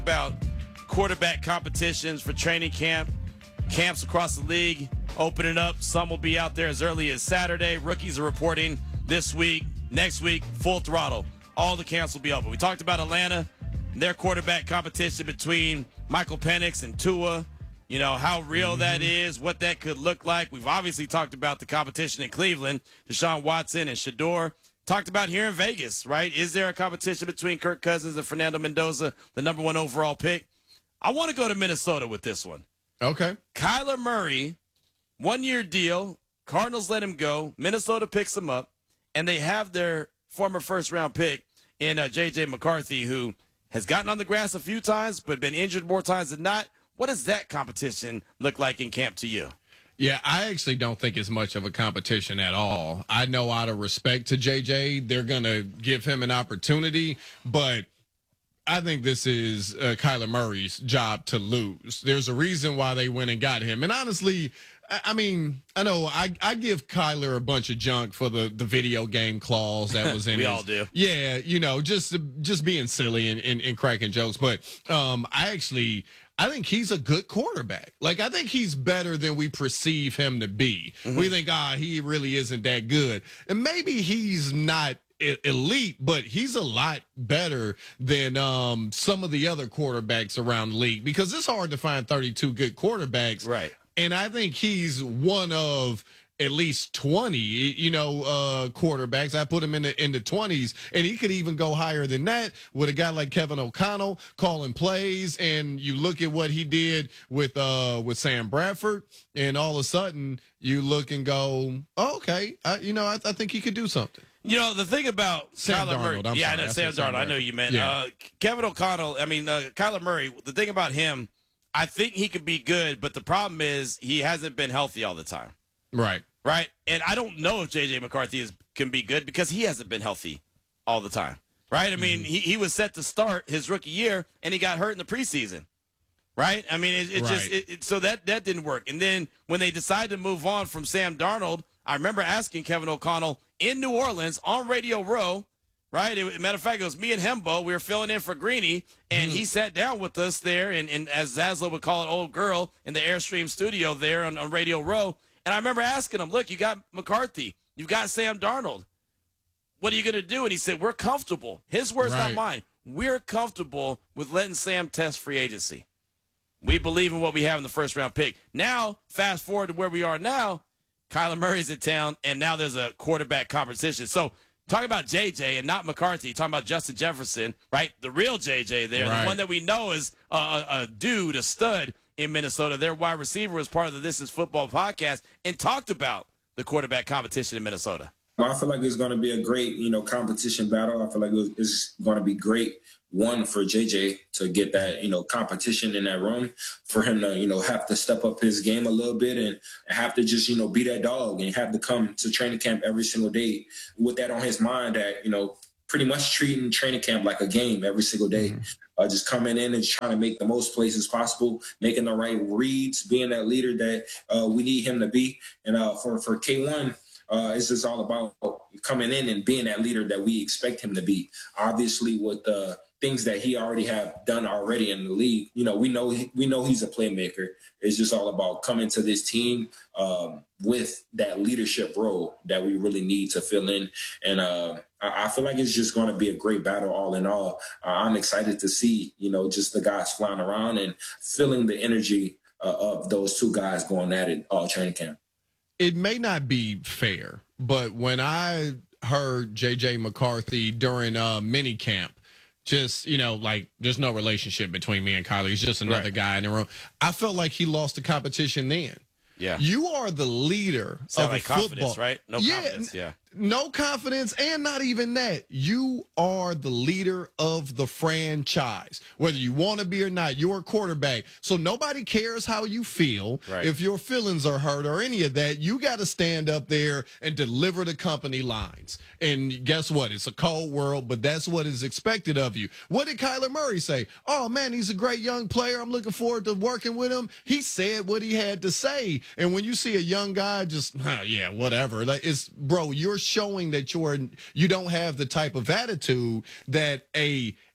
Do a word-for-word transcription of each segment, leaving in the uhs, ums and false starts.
About quarterback competitions for training camp, camps across the league opening up. Some will be out there as early as Saturday. Rookies are reporting this week, next week, full throttle. All the camps will be open. We talked about Atlanta, their quarterback competition between Michael Penix and Tua. You know, how real mm-hmm. that is, what that could look like. We've obviously talked about the competition in Cleveland, Deshaun Watson and Shedeur. Talked about here in Vegas, right? Is there a competition between Kirk Cousins and Fernando Mendoza, the number one overall pick? I want to go to Minnesota with this one. Okay. Kyler Murray, one-year deal. Cardinals let him go. Minnesota picks him up, and they have their former first-round pick in uh, J J. McCarthy, who has gotten on the grass a few times but been injured more times than not. What does that competition look like in camp to you? Yeah, I actually don't think it's much of a competition at all. I know out of respect to J J, they're going to give him an opportunity, but I think this is uh, Kyler Murray's job to lose. There's a reason why they went and got him. And honestly, I, I mean, I know I, I give Kyler a bunch of junk for the, the video game clause that was in we his, all do. Yeah, you know, just just being silly and, and, and cracking jokes. But um, I actually – I think he's a good quarterback. Like, I think he's better than we perceive him to be. Mm-hmm. We think, ah, he really isn't that good. And maybe he's not elite, but he's a lot better than um, some of the other quarterbacks around the league, because it's hard to find thirty-two good quarterbacks. Right. And I think he's one of at least twenty, you know, uh, quarterbacks. I put him in the in the twenties, and he could even go higher than that with a guy like Kevin O'Connell calling plays. And you look at what he did with uh with Sam Bradford, and all of a sudden you look and go, oh, okay, I, you know, I, I think he could do something. You know, the thing about Sam Kyler Darnold, Murray, I'm yeah, sorry, I know I Sam said Sam Darnold. I know you meant yeah. uh, Kevin O'Connell. I mean, uh, Kyler Murray. The thing about him, I think he could be good, but the problem is he hasn't been healthy all the time. Right. Right, and I don't know if J J. McCarthy is, can be good because he hasn't been healthy all the time. Right, I mean, mm-hmm. he, he was set to start his rookie year, and he got hurt in the preseason. Right, I mean, it, it right. just it, it, so that that didn't work. And then when they decided to move on from Sam Darnold, I remember asking Kevin O'Connell in New Orleans on Radio Row. Right, it, matter of fact, it was me and Hembo. We were filling in for Greeny, and mm-hmm. he sat down with us there, and, and as Zaslow would call it, old girl in the Airstream studio there on, on Radio Row. And I remember asking him, look, you got McCarthy. You've got Sam Darnold. What are you going to do? And he said, we're comfortable. His words, right. not mine. We're comfortable with letting Sam test free agency. We believe in what we have in the first-round pick. Now, fast forward to where we are now, Kyler Murray's in town, and now there's a quarterback competition. So talking about J J and not McCarthy, talking about Justin Jefferson, right? The real J J there, right. The one that we know is a, a, a dude, a stud, in Minnesota. Their wide receiver was part of the This Is Football podcast and talked about the quarterback competition in Minnesota. Well, I feel like it's going to be a great, you know, competition battle. I feel like it's going to be great, one, for J J to get that, you know, competition in that room, for him to, you know, have to step up his game a little bit and have to just, you know, be that dog and have to come to training camp every single day with that on his mind, that, you know, pretty much treating training camp like a game every single day. Mm-hmm. Uh, just coming in and trying to make the most plays as possible, making the right reads, being that leader that uh, we need him to be. And uh, for, for K one, uh, it's just all about coming in and being that leader that we expect him to be. Obviously, with the things that he already have done already in the league, you know, we know we know he's a playmaker. It's just all about coming to this team um, with that leadership role that we really need to fill in. And uh, I, I feel like it's just going to be a great battle all in all. Uh, I'm excited to see, you know, just the guys flying around and feeling the energy uh, of those two guys going at it all training camp. It may not be fair, but when I heard J J. McCarthy during uh, mini camp, just, you know, like, there's no relationship between me and Kyler. He's just another right. guy in the room. I felt like he lost the competition then. Yeah. You are the leader Sound of like football. Confidence, right? No yeah, confidence, yeah. No confidence, and not even that. You are the leader of the franchise. Whether you want to be or not, you're a quarterback. So nobody cares how you feel. Right. If your feelings are hurt or any of that, you got to stand up there and deliver the company lines. And guess what? It's a cold world, but that's what is expected of you. What did Kyler Murray say? Oh, man, he's a great young player. I'm looking forward to working with him. He said what he had to say. And when you see a young guy just, oh, yeah, whatever. Like, it's, bro, you're showing that you're you don't have the type of attitude that a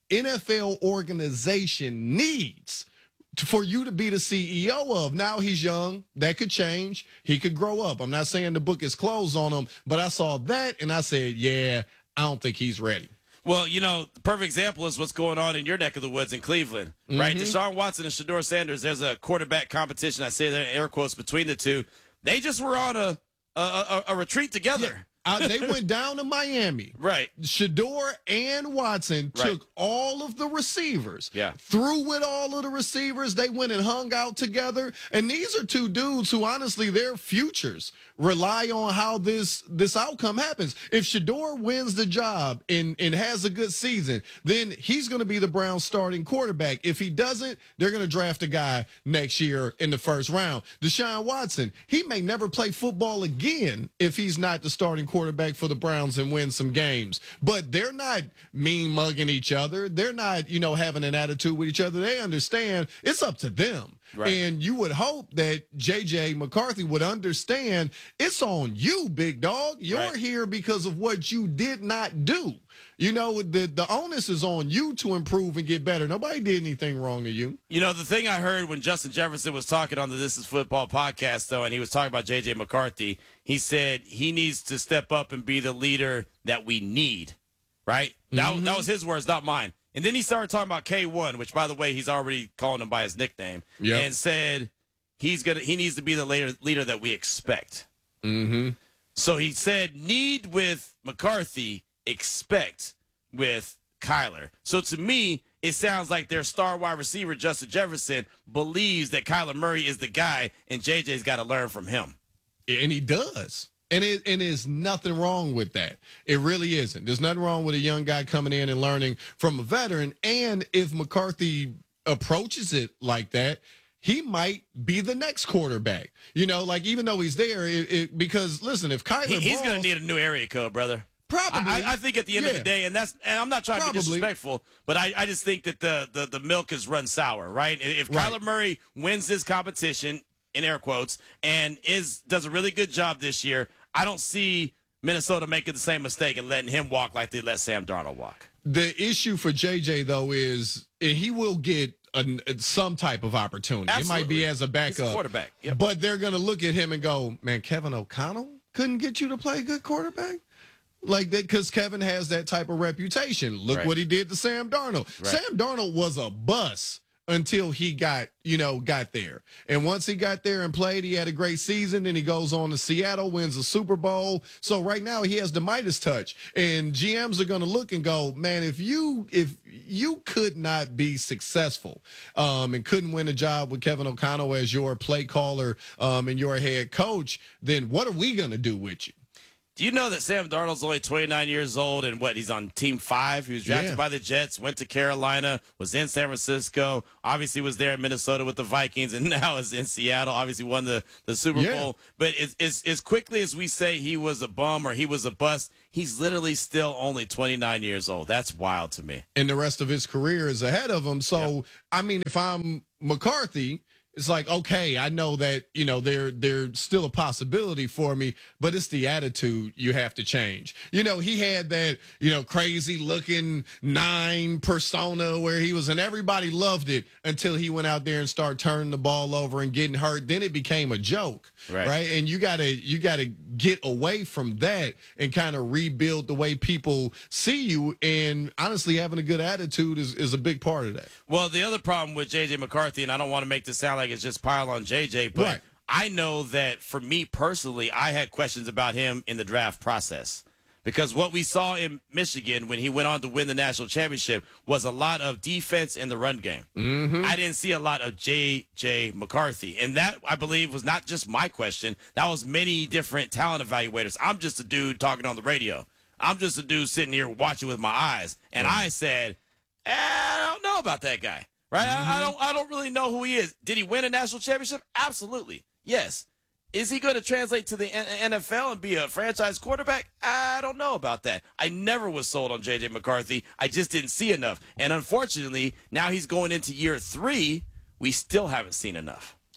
N F L organization needs for you to be the C E O of. Now he's young. That could change. He could grow up. I'm not saying the book is closed on him, but I saw that and I said, yeah, I don't think he's ready. Well, you know, the perfect example is what's going on in your neck of the woods in Cleveland, mm-hmm. right? Deshaun Watson and Shedeur Sanders, there's a quarterback competition. I say that in air quotes between the two. They just were on a a, a, a retreat together. Yeah. Uh, they went down to Miami. Right. Shedeur and Watson right. took all of the receivers. Yeah. Threw with all of the receivers. They went and hung out together. And these are two dudes who, honestly, their futures rely on how this this outcome happens. If Shedeur wins the job and, and has a good season, then he's going to be the Browns' starting quarterback. If he doesn't, they're going to draft a guy next year in the first round. Deshaun Watson, he may never play football again if he's not the starting quarterback. quarterback for the Browns and win some games. But they're not mean mugging each other. They're not, you know, having an attitude with each other. They understand it's up to them. Right. And you would hope that J J McCarthy would understand it's on you, big dog. You're right. here because of what you did not do. You know, the, the onus is on you to improve and get better. Nobody did anything wrong to you. You know, the thing I heard when Justin Jefferson was talking on the This Is Football podcast, though, and he was talking about J J McCarthy, he said he needs to step up and be the leader that we need, right? Mm-hmm. That, that was his words, not mine. And then he started talking about K one, which, by the way, he's already calling him by his nickname, yep. and said he's gonna he needs to be the leader, leader that we expect. Mm-hmm. So he said need with McCarthy, expect with Kyler. So to me, it sounds like their star wide receiver, Justin Jefferson, believes that Kyler Murray is the guy, and J J's got to learn from him. And he does. And it and there's nothing wrong with that. It really isn't. There's nothing wrong with a young guy coming in and learning from a veteran. And if McCarthy approaches it like that, he might be the next quarterback. You know, like even though he's there, it, it, because listen, if Kyler he, he's going to need a new area code, brother. Probably. I, I think at the end yeah. of the day, and that's and I'm not trying Probably. to be disrespectful, but I, I just think that the, the, the milk has run sour, right? If right. Kyler Murray wins this competition, in air quotes, and is does a really good job this year, I don't see Minnesota making the same mistake and letting him walk like they let Sam Darnold walk. The issue for J J, though, is he will get a, some type of opportunity. Absolutely. It might be as a backup. He's a quarterback. Yep. But they're going to look at him and go, man, Kevin O'Connell couldn't get you to play good quarterback? Like that, because Kevin has that type of reputation. Look right. what he did to Sam Darnold. Right. Sam Darnold was a bust until he got, you know, got there. And once he got there and played, he had a great season. Then he goes on to Seattle, wins the Super Bowl. So right now he has the Midas touch. And G Ms are going to look and go, man, if you if you could not be successful um, and couldn't win a job with Kevin O'Connell as your play caller um, and your head coach, then what are we going to do with you? Do you know that Sam Darnold's only twenty-nine years old and what, he's on team five? He was drafted yeah. by the Jets, went to Carolina, was in San Francisco, obviously was there in Minnesota with the Vikings, and now is in Seattle, obviously won the, the Super yeah. Bowl. But as, as, as quickly as we say he was a bum or he was a bust, he's literally still only twenty-nine years old. That's wild to me. And the rest of his career is ahead of him. So, yeah. I mean, if I'm McCarthy, it's like, okay, I know that, you know, they're they're still a possibility for me, but it's the attitude you have to change. You know, he had that, you know, crazy looking nine persona where he was, and everybody loved it until he went out there and started turning the ball over and getting hurt. Then it became a joke, right? right? And you gotta you gotta get away from that and kind of rebuild the way people see you. And honestly, having a good attitude is, is a big part of that. Well, the other problem with J J McCarthy, and I don't want to make this sound like it's just pile on J J, but right. I know that for me personally, I had questions about him in the draft process because what we saw in Michigan when he went on to win the national championship was a lot of defense in the run game. Mm-hmm. I didn't see a lot of J J McCarthy, and that, I believe, was not just my question. That was many different talent evaluators. I'm just a dude talking on the radio. I'm just a dude sitting here watching with my eyes, and mm-hmm. I said, eh, I don't know about that guy. Right? Mm-hmm. I, I don't I don't really know who he is. Did he win a national championship? Absolutely. Yes. Is he going to translate to the N F L and be a franchise quarterback? I don't know about that. I never was sold on J J McCarthy. I just didn't see enough. And unfortunately, now he's going into year three. We still haven't seen enough.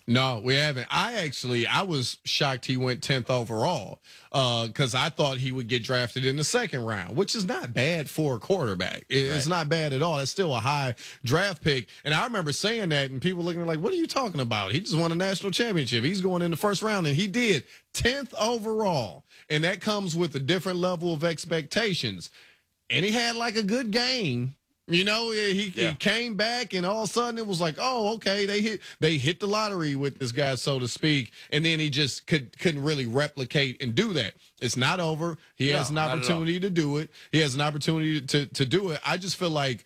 No, we haven't. I actually, I was shocked he went tenth overall because uh, I thought he would get drafted in the second round, which is not bad for a quarterback. It's right. not bad at all. It's still a high draft pick. And I remember saying that, and people looking like, what are you talking about? He just won a national championship. He's going in the first round, and he did. tenth overall. And that comes with a different level of expectations. And he had like a good game. You know, he, yeah. he came back, and all of a sudden it was like, oh, okay, they hit they hit the lottery with this guy, so to speak, and then he just could couldn't really replicate and do that. It's not over. He no, has an opportunity to do it. He has an opportunity to to do it. I just feel like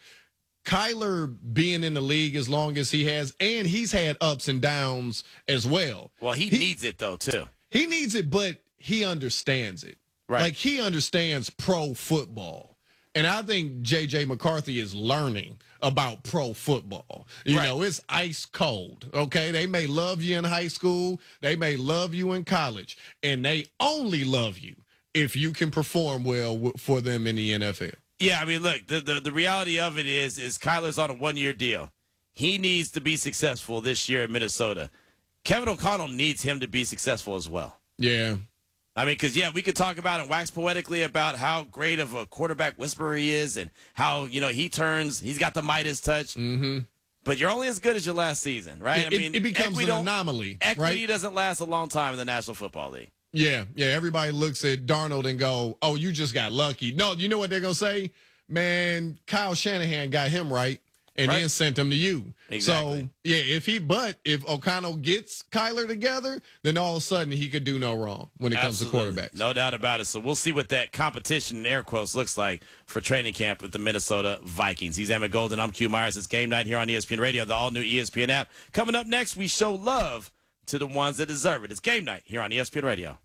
Kyler being in the league as long as he has, and he's had ups and downs as well. Well, he, he needs it though too. He needs it, but he understands it. Right. Like he understands pro football. And I think J J McCarthy is learning about pro football. You right. know, it's ice cold, okay? They may love you in high school. They may love you in college. And they only love you if you can perform well w- for them in the N F L. Yeah, I mean, look, the, the, the reality of it is, is Kyler's on a one-year deal. He needs to be successful this year in Minnesota. Kevin O'Connell needs him to be successful as well. Yeah. I mean, because, yeah, we could talk about and wax poetically about how great of a quarterback whisperer he is and how, you know, he turns, he's got the Midas touch. Mm-hmm. But you're only as good as your last season, right? It, I mean, it becomes an anomaly. Equity right? doesn't last a long time in the National Football League. Yeah, yeah. Everybody looks at Darnold and go, oh, you just got lucky. No, you know what they're going to say? Man, Kyle Shanahan got him right. And right. then sent him to you. Exactly. So, yeah, if he, but if O'Connell gets Kyler together, then all of a sudden he could do no wrong when it Absolutely. comes to quarterbacks. No doubt about it. So we'll see what that competition in air quotes looks like for training camp with the Minnesota Vikings. He's Emmett Golden. I'm Q Myers. It's Game Night here on E S P N Radio, the all-new E S P N app. Coming up next, we show love to the ones that deserve it. It's Game Night here on E S P N Radio.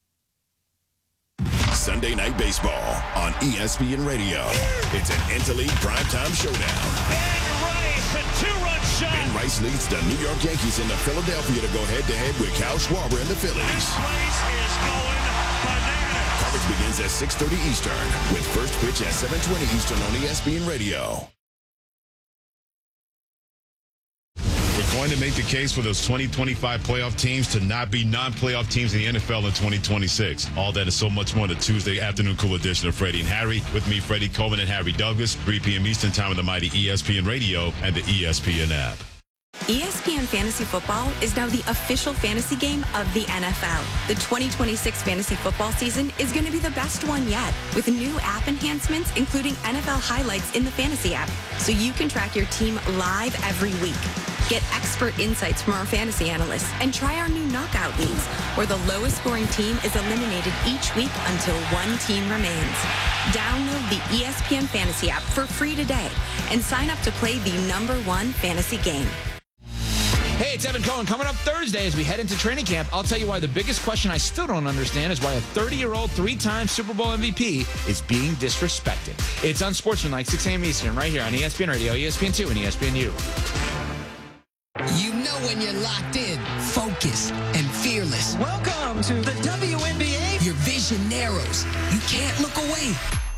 Sunday Night Baseball on E S P N Radio. It's an interleague primetime showdown. Ben Rice, a two-run shot. Ben Rice leads the New York Yankees into Philadelphia to go head-to-head with Kyle Schwarber and the Phillies. This place is going bananas. Coverage begins at six thirty Eastern with first pitch at seven twenty Eastern on E S P N Radio. We're going to make the case for those twenty twenty-five playoff teams to not be non-playoff teams in the N F L in twenty twenty-six. All that is so much more on the Tuesday afternoon cool edition of Freddie and Harry. With me, Freddie Coleman and Harry Douglas, three p.m. Eastern time on the mighty E S P N Radio and the E S P N app. E S P N Fantasy Football is now the official fantasy game of the N F L. The twenty twenty-six fantasy football season is going to be the best one yet, with new app enhancements, including N F L highlights in the fantasy app, so you can track your team live every week. Get expert insights from our fantasy analysts and try our new knockout leagues, where the lowest scoring team is eliminated each week until one team remains. Download the E S P N Fantasy app for free today and sign up to play the number one fantasy game. Hey, it's Evan Cohen. Coming up Thursday as we head into training camp, I'll tell you why the biggest question I still don't understand is why a thirty-year-old, three-time Super Bowl M V P is being disrespected. It's Unsportsmanlike, six a.m. Eastern, right here on E S P N Radio, E S P N two, and E S P N U. You know when you're locked in, focused, and fearless. Welcome to the W N B A. Your vision narrows. You can't look away.